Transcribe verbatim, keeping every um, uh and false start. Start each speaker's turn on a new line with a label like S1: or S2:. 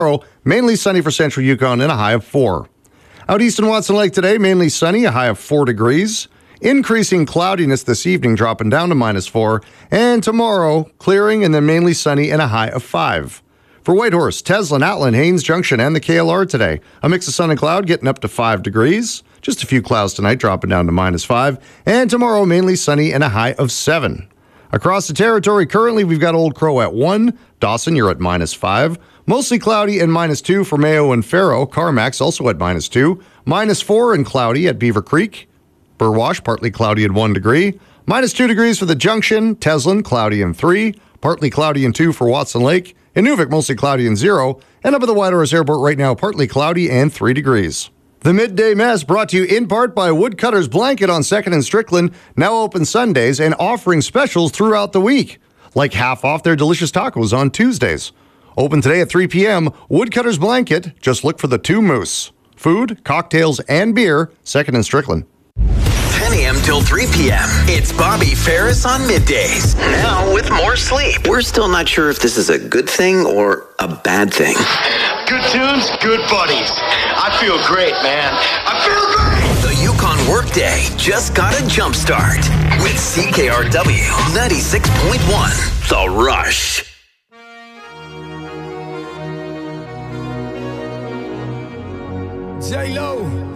S1: Mainly sunny for central Yukon and a high of four. Out east in Watson Lake today, mainly sunny, a high of four degrees. Increasing cloudiness this evening, dropping down to minus four. And tomorrow, clearing and then mainly sunny and a high of five. For Whitehorse, Teslin, Atlin, Haines Junction, and the K L R today, a mix of sun and cloud getting up to five degrees. Just a few clouds tonight, dropping down to minus five. And tomorrow, mainly sunny and a high of seven. Across the territory, currently we've got Old Crow at one. Dawson, you're at minus five. Mostly cloudy and minus two for Mayo and Faro. Carmack's also at minus two. Minus four and cloudy at Beaver Creek. Burwash, partly cloudy at one degree. Minus two degrees for the Junction. Teslin, cloudy and three. Partly cloudy and two for Watson Lake. Inuvik, mostly cloudy and zero. And up at the Whitehorse Airport right now, partly cloudy and three degrees. The Midday Mess brought to you in part by Woodcutter's Blanket on second and Strickland, now open Sundays and offering specials throughout the week, like half off their delicious tacos on Tuesdays. Open today at three p.m., Woodcutter's Blanket, just look for the two moose. Food, cocktails, and beer, second and Strickland.
S2: ten a.m. till three p.m. It's Bobby Ferris on Middays. Now with more sleep. We're still not sure if this is a good thing or a bad thing.
S3: Good tunes, good buddies. I feel great, man. I feel great!
S2: The Yukon Workday just got a jump start with C K R W ninety-six point one. The Rush.
S4: J-Lo.